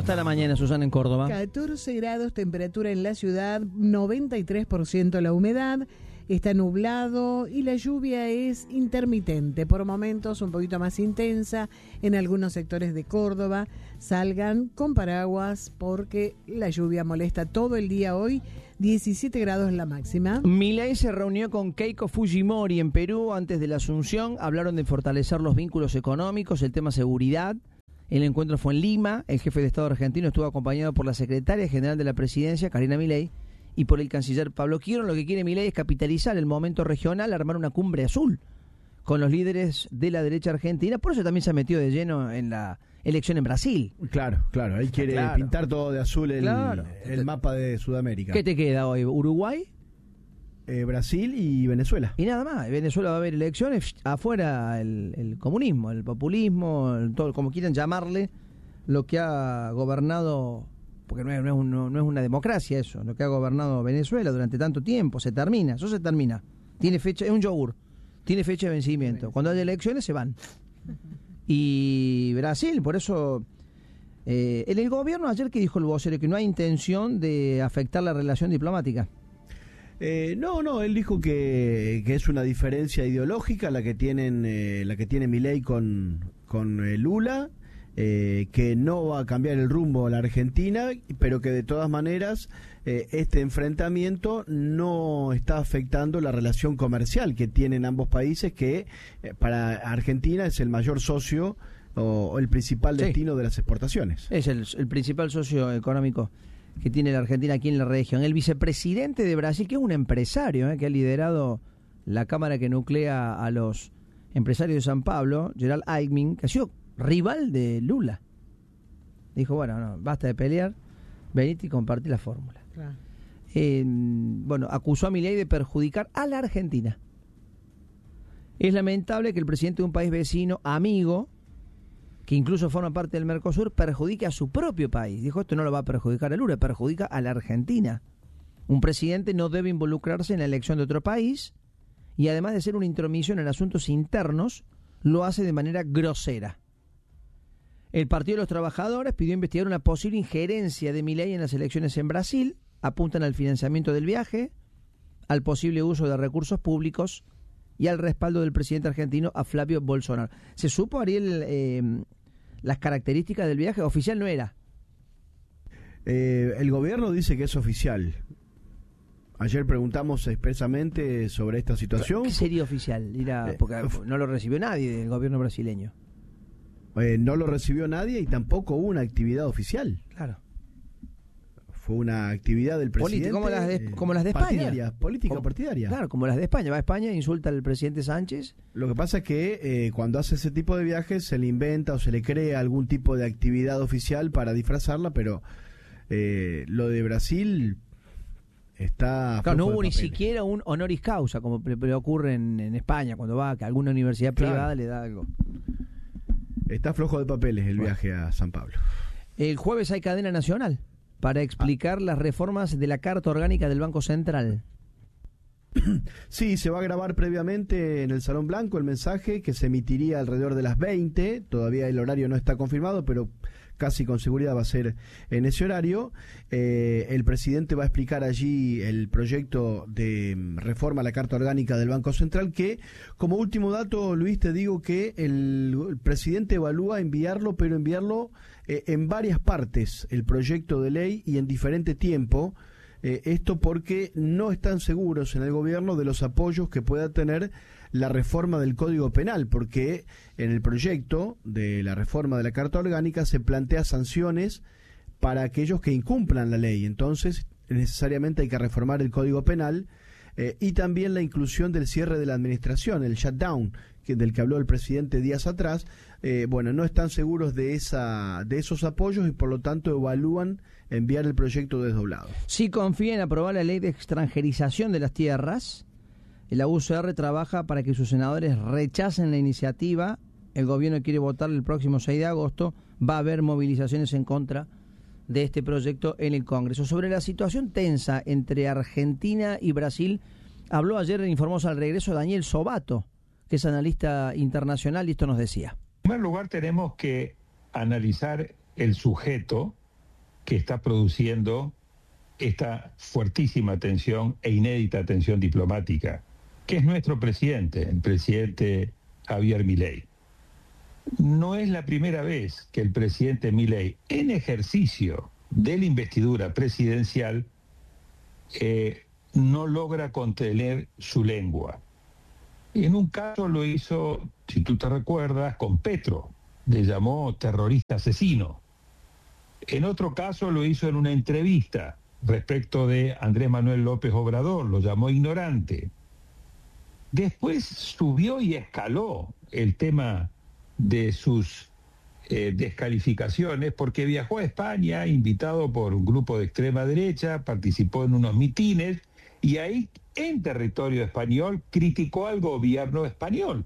está la mañana, Susana, en Córdoba? 14 grados, temperatura en la ciudad, 93% la humedad, está nublado y la lluvia es intermitente, por momentos un poquito más intensa en algunos sectores de Córdoba. Salgan con paraguas porque la lluvia molesta todo el día hoy. 17 grados la máxima. Milei se reunió con Keiko Fujimori en Perú antes de la asunción. Hablaron de fortalecer los vínculos económicos, el tema seguridad. El encuentro fue en Lima. El jefe de Estado argentino estuvo acompañado por la secretaria general de la presidencia, Karina Milei, y por el canciller Pablo Quirón. Lo que quiere Milei es capitalizar el momento regional, armar una cumbre azul con los líderes de la derecha argentina. Por eso también se ha metido de lleno en la elección en Brasil. Claro, ahí quiere pintar todo de azul el mapa de Sudamérica. ¿Qué te queda hoy? ¿Uruguay? Brasil y Venezuela. Y nada más. En Venezuela va a haber elecciones, afuera el comunismo, el populismo, todo, como quieran llamarle, lo que ha gobernado, porque no es una democracia eso, lo que ha gobernado Venezuela durante tanto tiempo, se termina. Tiene fecha, es un yogur, tiene fecha de vencimiento. Cuando haya elecciones se van. Y Brasil, por eso, en el gobierno ayer que dijo el vocero que no hay intención de afectar la relación diplomática. No, él dijo que es una diferencia ideológica la que tiene Milei con Lula, que no va a cambiar el rumbo a la Argentina, pero que de todas maneras este enfrentamiento no está afectando la relación comercial que tienen ambos países, que para Argentina es el mayor socio o el principal destino de las exportaciones. Es el principal socio económico que tiene la Argentina aquí en la región. El vicepresidente de Brasil, que es un empresario, que ha liderado la cámara que nuclea a los empresarios de San Pablo, Gerald Alckmin, que ha sido rival de Lula. Dijo, bueno, no, basta de pelear, venite y compartí la fórmula. Claro. Acusó a Milei de perjudicar a la Argentina. Es lamentable que el presidente de un país vecino, amigo, que incluso forma parte del Mercosur, perjudique a su propio país. Dijo, esto no lo va a perjudicar a Lula, perjudica a la Argentina. Un presidente no debe involucrarse en la elección de otro país y además de ser una intromisión en asuntos internos, lo hace de manera grosera. El Partido de los Trabajadores pidió investigar una posible injerencia de Milei en las elecciones en Brasil. Apuntan al financiamiento del viaje, al posible uso de recursos públicos y al respaldo del presidente argentino a Flavio Bolsonaro. ¿Se supo, Ariel, las características del viaje? Oficial no era. El gobierno dice que es oficial. Ayer preguntamos expresamente sobre esta situación. ¿Qué sería oficial? Porque no lo recibió nadie del gobierno brasileño. No lo recibió nadie y tampoco hubo una actividad oficial. Claro. Fue una actividad del presidente. Como las de España. Política partidaria. Claro, como las de España. Va a España, insulta al presidente Sánchez. Lo que pasa es que cuando hace ese tipo de viajes se le inventa o se le crea algún tipo de actividad oficial para disfrazarla, pero lo de Brasil está... Claro, no hubo ni siquiera un honoris causa, como le ocurre en España, cuando va que alguna universidad privada le da algo. Está flojo de papeles el viaje a San Pablo. El jueves hay cadena nacional para explicar las reformas de la Carta Orgánica del Banco Central. Sí, se va a grabar previamente en el Salón Blanco el mensaje que se emitiría alrededor de las 20. Todavía el horario no está confirmado, pero casi con seguridad va a ser en ese horario. El presidente va a explicar allí el proyecto de reforma a la Carta Orgánica del Banco Central, que, como último dato, Luis, te digo que el presidente evalúa enviarlo, pero enviarlo en varias partes, el proyecto de ley, y en diferente tiempo. Esto porque no están seguros en el gobierno de los apoyos que pueda tener la reforma del Código Penal, porque en el proyecto de la reforma de la Carta Orgánica se plantea sanciones para aquellos que incumplan la ley. Entonces, necesariamente hay que reformar el Código Penal y también la inclusión del cierre de la administración, el shutdown, del que habló el presidente días atrás. No están seguros de esos apoyos y por lo tanto evalúan enviar el proyecto desdoblado. Si confía en aprobar la ley de extranjerización de las tierras, la UCR trabaja para que sus senadores rechacen la iniciativa. El gobierno quiere votar el próximo 6 de agosto. Va a haber movilizaciones en contra de este proyecto en el Congreso. Sobre la situación tensa entre Argentina y Brasil, habló ayer en Informó al Regreso Daniel Sobato, que es analista internacional, y esto nos decía. En primer lugar, tenemos que analizar el sujeto que está produciendo esta fuertísima tensión e inédita tensión diplomática, que es nuestro presidente, el presidente Javier Milei. No es la primera vez que el presidente Milei, en ejercicio de la investidura presidencial, no logra contener su lengua. En un caso lo hizo, si tú te recuerdas, con Petro, le llamó terrorista asesino. En otro caso lo hizo en una entrevista respecto de Andrés Manuel López Obrador, lo llamó ignorante. Después subió y escaló el tema de sus descalificaciones, porque viajó a España invitado por un grupo de extrema derecha, participó en unos mitines y ahí en territorio español criticó al gobierno español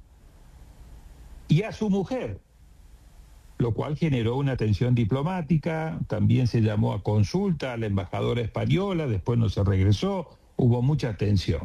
y a su mujer, lo cual generó una tensión diplomática. También se llamó a consulta a la embajadora española, después no se regresó, hubo mucha tensión.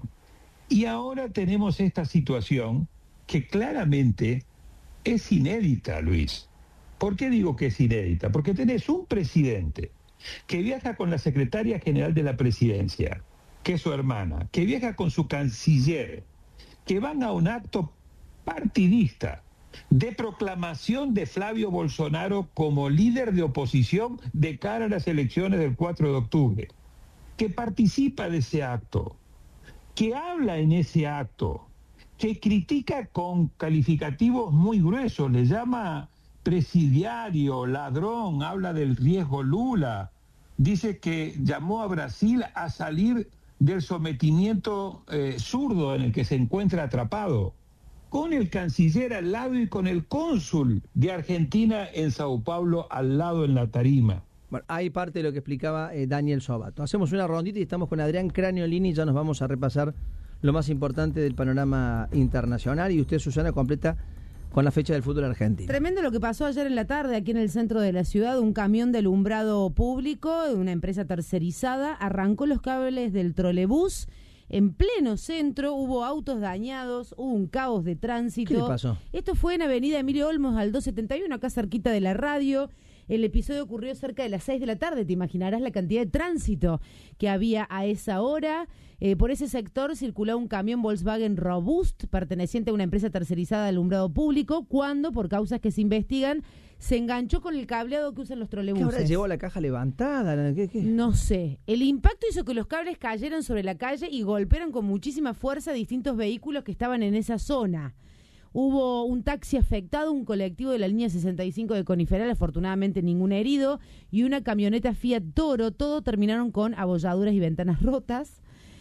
Y ahora tenemos esta situación que claramente es inédita, Luis. ¿Por qué digo que es inédita? Porque tenés un presidente que viaja con la secretaria general de la presidencia, que es su hermana, que viaja con su canciller, que van a un acto partidista de proclamación de Flavio Bolsonaro como líder de oposición de cara a las elecciones del 4 de octubre, que participa de ese acto, que habla en ese acto, que critica con calificativos muy gruesos, le llama presidiario, ladrón, habla del riesgo Lula, dice que llamó a Brasil a salir del sometimiento zurdo en el que se encuentra atrapado, con el canciller al lado y con el cónsul de Argentina en Sao Paulo al lado en la tarima. Bueno, hay parte de lo que explicaba Daniel Sobato. Hacemos una rondita y estamos con Adrián Craniolini y ya nos vamos a repasar lo más importante del panorama internacional, y usted, Susana, completa con la fecha del fútbol argentino. Tremendo lo que pasó ayer en la tarde aquí en el centro de la ciudad. Un camión de alumbrado público de una empresa tercerizada arrancó los cables del trolebús en pleno centro. Hubo autos dañados, hubo un caos de tránsito. ¿Qué le pasó? Esto fue en Avenida Emilio Olmos al 271, acá cerquita de la radio. El episodio ocurrió cerca de las 6 de la tarde. Te imaginarás la cantidad de tránsito que había a esa hora. Por ese sector circulaba un camión Volkswagen Robust perteneciente a una empresa tercerizada de alumbrado público, cuando, por causas que se investigan, se enganchó con el cableado que usan los trolebuses. ¿Qué ahora llevó la caja levantada? ¿Qué? No sé. El impacto hizo que los cables cayeran sobre la calle y golpearan con muchísima fuerza distintos vehículos que estaban en esa zona. Hubo un taxi afectado, un colectivo de la línea 65 de Coniferal, afortunadamente ningún herido, y una camioneta Fiat Toro. Todo terminaron con abolladuras y ventanas rotas.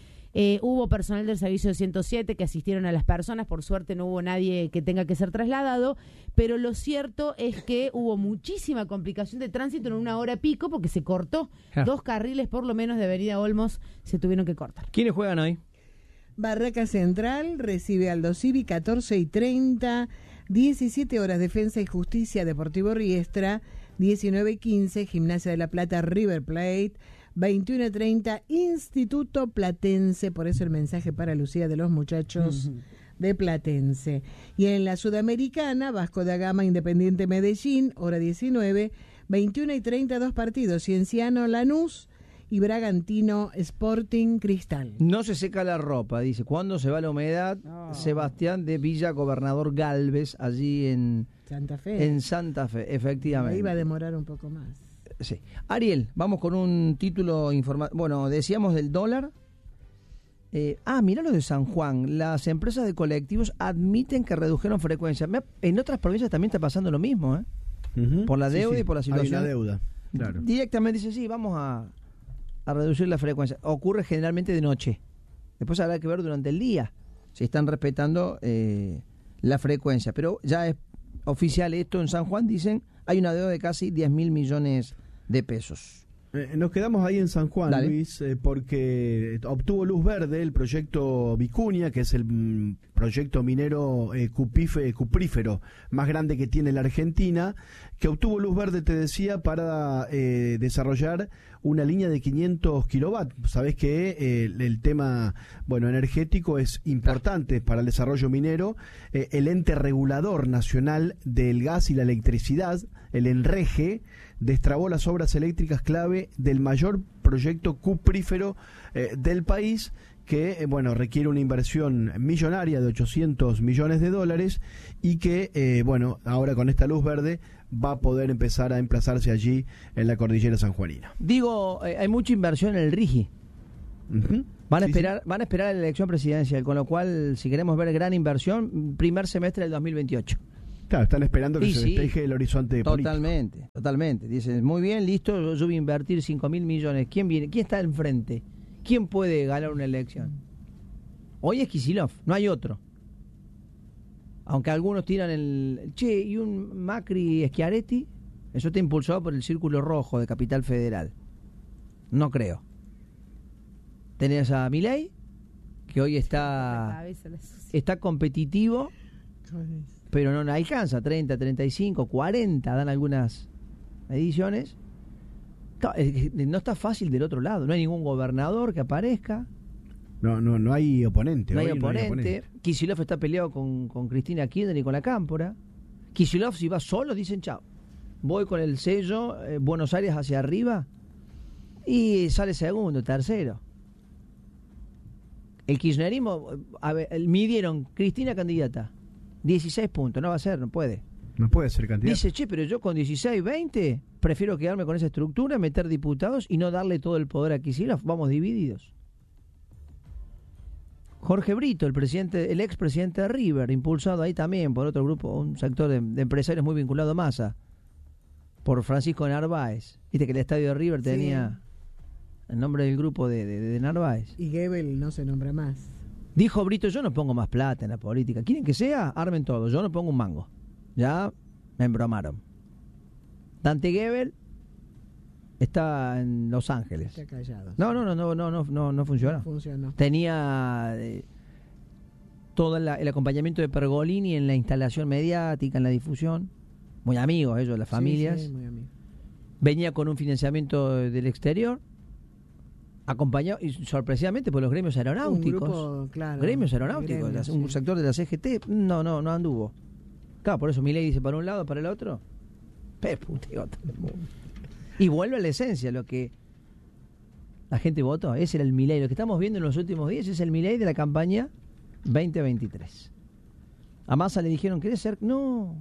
Hubo personal del servicio 107 que asistieron a las personas. Por suerte no hubo nadie que tenga que ser trasladado, pero lo cierto es que hubo muchísima complicación de tránsito en una hora pico porque se cortó. 2 carriles por lo menos de Avenida Olmos se tuvieron que cortar. ¿Quiénes juegan hoy? Barraca Central recibe Aldo Civi 14:30, 17 horas Defensa y Justicia Deportivo Riestra, 19:15 Gimnasia de la Plata River Plate, 21:30 Instituto Platense. Por eso el mensaje para Lucía de los muchachos de Platense. Y en la Sudamericana, Vasco da Gama Independiente Medellín, hora 19, 21:30 2 partidos, Cienciano Lanús y Bragantino Sporting Cristal. No se seca la ropa, dice. ¿Cuándo se va la humedad? Sebastián de Villa Gobernador Galvez, allí en Santa Fe. En Santa Fe, efectivamente. Ahí va a demorar un poco más. Sí. Ariel, vamos con un título informativo. Bueno, decíamos del dólar. Mirá lo de San Juan. Las empresas de colectivos admiten que redujeron frecuencia. En otras provincias también está pasando lo mismo, ¿eh? Por la deuda y por la situación. Hay una deuda, claro. Directamente dice, sí, vamos a reducir la frecuencia. Ocurre generalmente de noche. Después habrá que ver durante el día si están respetando la frecuencia. Pero ya es oficial esto en San Juan. Dicen, hay una deuda de casi 10.000 millones de pesos. Nos quedamos ahí en San Juan, Dale. Luis, porque obtuvo luz verde el proyecto Vicuña, que es el proyecto minero cuprífero más grande que tiene la Argentina, que obtuvo luz verde, te decía, para desarrollar una línea de 500 kilovatios. Sabés que el tema energético es importante para el desarrollo minero. El ente regulador nacional del gas y la electricidad, el ENREGE, destrabó las obras eléctricas clave del mayor proyecto cuprífero del país, que requiere una inversión millonaria de $800 millones y que ahora con esta luz verde va a poder empezar a emplazarse allí en la cordillera sanjuanina. Digo, hay mucha inversión en el RIGI. Uh-huh. Van a esperar la elección presidencial, con lo cual, si queremos ver gran inversión, primer semestre del 2028. Claro, están esperando que se despeje el horizonte político. Totalmente. Dicen, muy bien, listo, yo voy a invertir 5.000 millones. ¿Quién viene? ¿Quién está enfrente? ¿Quién puede ganar una elección? Hoy es Kicillof, no hay otro. Aunque algunos tiran y un Macri Schiaretti, eso está impulsado por el Círculo Rojo de Capital Federal. No creo. Tenés a Milei, que hoy está competitivo, pero no alcanza, 30, 35, 40, dan algunas ediciones. No está fácil del otro lado, no hay ningún gobernador que aparezca. No hay oponente. No hay oponente. Kicillof está peleado con Cristina Kirchner y con la Cámpora. Kicillof, si va solo, dicen chao. Voy con el sello Buenos Aires hacia arriba y sale segundo, tercero. El kirchnerismo, midieron Cristina candidata, 16 puntos, no va a ser, no puede. No puede ser candidata. Dice, pero yo con 16, 20, prefiero quedarme con esa estructura, meter diputados y no darle todo el poder a Kicillof, vamos divididos. Jorge Brito, el expresidente de River, impulsado ahí también por otro grupo, un sector de empresarios muy vinculado a Massa, por Francisco Narváez. Viste que el estadio de River tenía el nombre del grupo de Narváez. Y Goebbels no se nombra más. Dijo Brito, yo no pongo más plata en la política. ¿Quieren que sea? Armen todo. Yo no pongo un mango. Ya me embromaron. Dante Goebbels está en Los Ángeles. Está callado. No funcionó. No funcionó. Tenía todo el acompañamiento de Pergolini en la instalación mediática, en la difusión. Muy amigos ellos, las familias. Sí, muy amigos. Venía con un financiamiento del exterior, acompañado y sorpresivamente por los gremios aeronáuticos. Un grupo, claro, gremios aeronáuticos, un sector de la CGT. No anduvo. Claro, por eso Milei dice para un lado, para el otro. Puteo todo el mundo. Y vuelve a la esencia, lo que la gente votó. Ese era el Milei. Lo que estamos viendo en los últimos días es el Milei de la campaña 2023. A Massa le dijeron, ¿querés ser? No.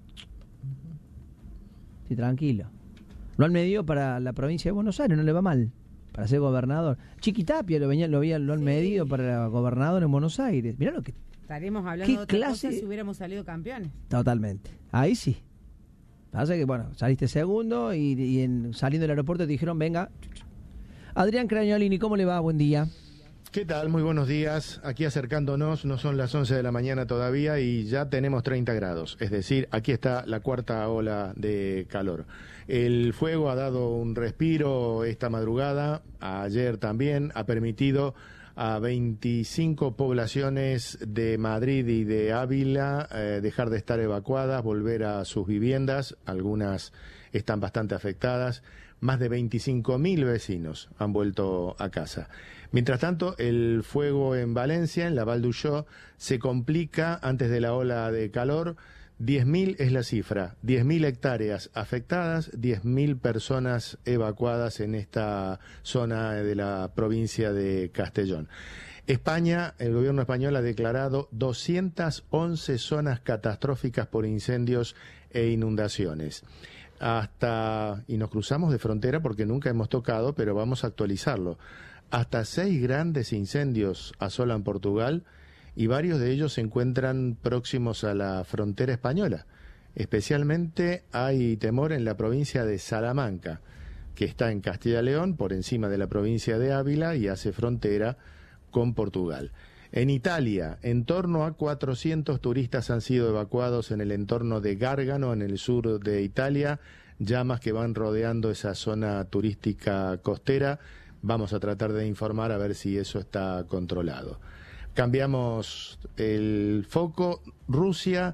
Sí, tranquilo. Lo han medido para la provincia de Buenos Aires, no le va mal, para ser gobernador. Chiquitapia lo han medido para gobernador en Buenos Aires. Mirá lo que... Estaríamos hablando de otra cosa si hubiéramos salido campeones. Totalmente. Ahí sí. Pasa que, saliste segundo y saliendo del aeropuerto te dijeron, venga. Adrián Cragnolini, ¿cómo le va? Buen día. ¿Qué tal? Muy buenos días. Aquí acercándonos, no son las 11 de la mañana todavía y ya tenemos 30 grados. Es decir, aquí está la cuarta ola de calor. El fuego ha dado un respiro esta madrugada, ayer también, ha permitido a 25 poblaciones de Madrid y de Ávila dejar de estar evacuadas, volver a sus viviendas, algunas están bastante afectadas. Más de 25.000 vecinos han vuelto a casa. Mientras tanto, el fuego en Valencia, en la Val d'Uixó, se complica antes de la ola de calor. 10.000 es la cifra, 10.000 hectáreas afectadas, 10.000 personas evacuadas en esta zona de la provincia de Castellón. España, el gobierno español ha declarado 211 zonas catastróficas por incendios e inundaciones. Y nos cruzamos de frontera porque nunca hemos tocado, pero vamos a actualizarlo. Hasta 6 grandes incendios asolan Portugal y varios de ellos se encuentran próximos a la frontera española. Especialmente hay temor en la provincia de Salamanca, que está en Castilla y León, por encima de la provincia de Ávila y hace frontera con Portugal. En Italia, en torno a 400 turistas han sido evacuados en el entorno de Gárgano, en el sur de Italia, llamas que van rodeando esa zona turística costera. Vamos a tratar de informar a ver si eso está controlado. Cambiamos el foco. Rusia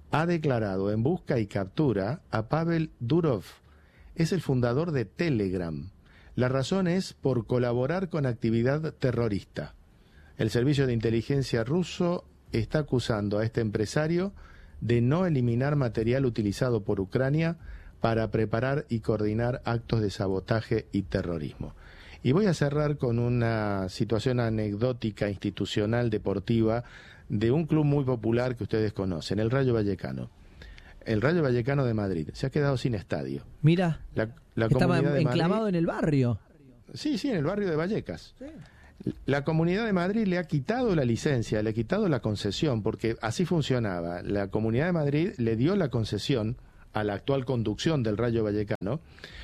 ha declarado en busca y captura a Pavel Durov. Es el fundador de Telegram. La razón es por colaborar con actividad terrorista. El servicio de inteligencia ruso está acusando a este empresario de no eliminar material utilizado por Ucrania para preparar y coordinar actos de sabotaje y terrorismo. Y voy a cerrar con una situación anecdótica, institucional, deportiva, de un club muy popular que ustedes conocen, el Rayo Vallecano. El Rayo Vallecano de Madrid se ha quedado sin estadio. Mira, la estaba Comunidad de enclavado Madrid, en el barrio. Sí, en el barrio de Vallecas. Sí. La Comunidad de Madrid le ha quitado la licencia, le ha quitado la concesión, porque así funcionaba. La Comunidad de Madrid le dio la concesión a la actual conducción del Rayo Vallecano,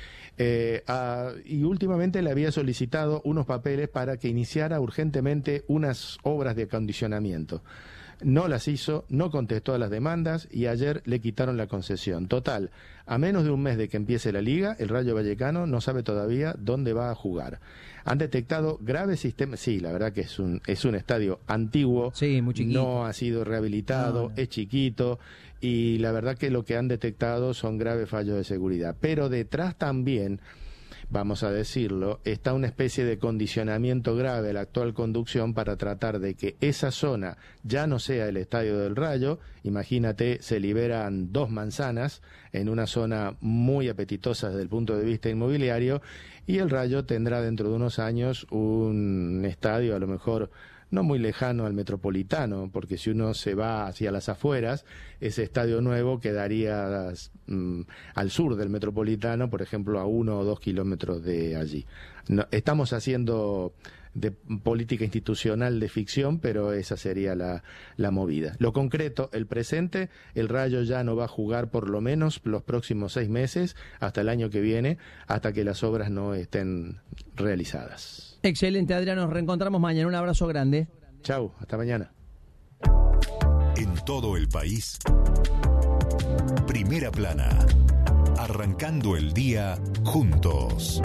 y últimamente le había solicitado unos papeles para que iniciara urgentemente unas obras de acondicionamiento. No las hizo, no contestó a las demandas y ayer le quitaron la concesión. Total, a menos de un mes de que empiece la liga, el Rayo Vallecano no sabe todavía dónde va a jugar. Han detectado graves sistemas. Sí, la verdad que es un estadio antiguo, sí, muy chiquito. No ha sido rehabilitado, es chiquito, y la verdad que lo que han detectado son graves fallos de seguridad. Pero detrás también, vamos a decirlo, está una especie de condicionamiento grave a la actual conducción para tratar de que esa zona ya no sea el Estadio del Rayo. Imagínate, se liberan 2 manzanas en una zona muy apetitosa desde el punto de vista inmobiliario, y el Rayo tendrá dentro de unos años un estadio a lo mejor no muy lejano al Metropolitano, porque si uno se va hacia las afueras, ese estadio nuevo quedaría al sur del Metropolitano, por ejemplo, a 1 o 2 kilómetros de allí. No, estamos haciendo de política institucional de ficción, pero esa sería la movida. Lo concreto, el presente, el Rayo ya no va a jugar por lo menos los próximos 6 meses, hasta el año que viene, hasta que las obras no estén realizadas. Excelente, Adrián, nos reencontramos mañana. Un abrazo grande. Chau, hasta mañana. En todo el país, Primera Plana, arrancando el día juntos.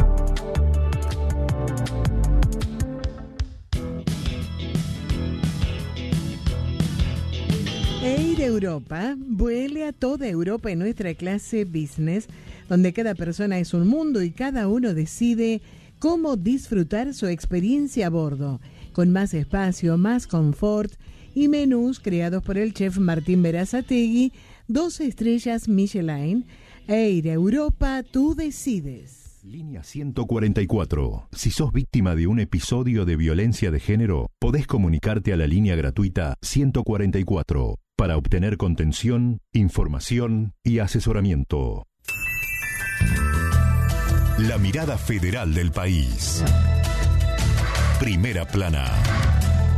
Air Europa vuele a toda Europa en nuestra clase business, donde cada persona es un mundo y cada uno decide cómo disfrutar su experiencia a bordo, con más espacio, más confort y menús creados por el chef Martín Berazategui, 2 estrellas Michelin. Air Europa, tú decides. Línea 144. Si sos víctima de un episodio de violencia de género, podés comunicarte a la línea gratuita 144 para obtener contención, información y asesoramiento. La mirada federal del país. Primera Plana.